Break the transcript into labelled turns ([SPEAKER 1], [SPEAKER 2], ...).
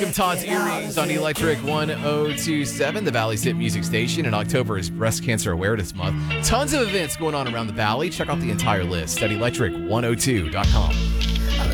[SPEAKER 1] Todd's Earrings on Electric 1027, the Valley's hit music station, and October is Breast Cancer Awareness Month. Tons of events going on around the Valley. Check out the entire list at electric102.com.